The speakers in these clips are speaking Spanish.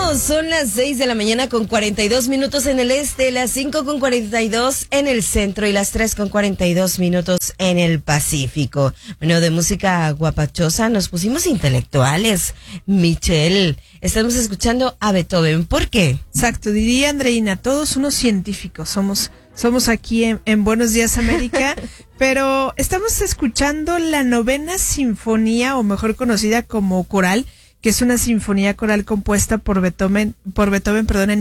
Regresamos, son las 6 de la mañana con 42 minutos en el este, las 5 con 42 en el centro y las 3 con 42 minutos en el Pacífico. Bueno, de música guapachosa nos pusimos intelectuales. Michelle, estamos escuchando a Beethoven. ¿Por qué? Exacto, diría Andreina, todos unos científicos somos aquí en Buenos Días América, pero estamos escuchando la novena sinfonía, o mejor conocida como coral, que es una sinfonía coral compuesta por Beethoven, en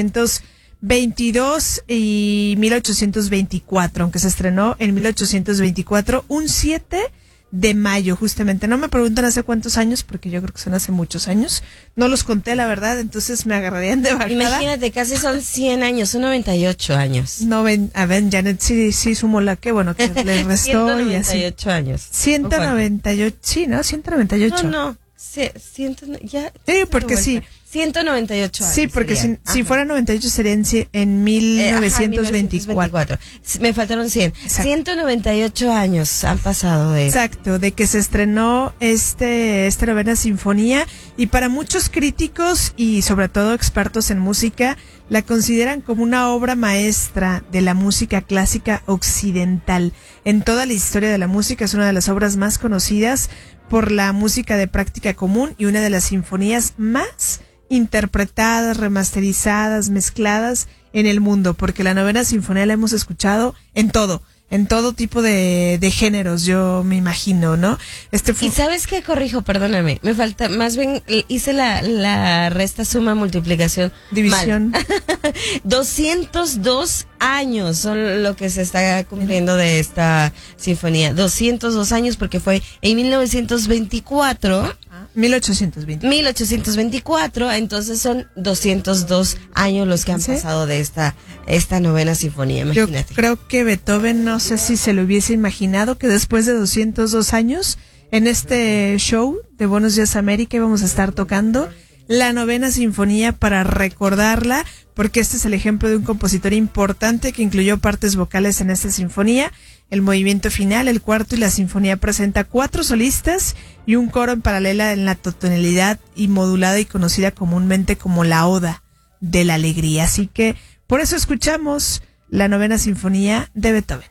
1822 y 1824, aunque se estrenó en 1824, un 7 de mayo, justamente. No me preguntan hace cuántos años, porque yo creo que son hace muchos años. No los conté, la verdad, entonces me agarrarían de bajada. Imagínate, casi son 100 años, son 98 años. A ver, Janet, sí sumó la que, bueno, que le restó 198 y así. años. 198, sí, ¿no? 198. No. Sí, sí, porque sí. 198 años. Sí, porque si fuera 98 sería en 1924. Me faltaron 100. Exacto. 198 años han pasado de... Exacto, de que se estrenó esta novena sinfonía, y para muchos críticos y sobre todo expertos en música la consideran como una obra maestra de la música clásica occidental. En toda la historia de la música es una de las obras más conocidas por la música de práctica común y una de las sinfonías más interpretadas, remasterizadas, mezcladas en el mundo, porque la novena sinfonía la hemos escuchado en todo tipo de géneros, yo me imagino, ¿no? Y ¿sabes qué? Corrijo, perdóname, me falta, más bien hice la resta, suma, multiplicación, división. 202 años son lo que se está cumpliendo de esta sinfonía. 202 años, porque fue en 1924. 1824, entonces son 202 años los que han pasado de esta novena sinfonía, imagínate. Yo creo que Beethoven, no sé si se lo hubiese imaginado que después de 202 años, en este show de Buenos Días América íbamos a estar tocando la novena sinfonía para recordarla, porque este es el ejemplo de un compositor importante que incluyó partes vocales en esta sinfonía. El movimiento final, el cuarto y la sinfonía presenta 4 solistas y un coro en paralela en la tonalidad y modulada y conocida comúnmente como la Oda de la Alegría. Así que por eso escuchamos la novena sinfonía de Beethoven.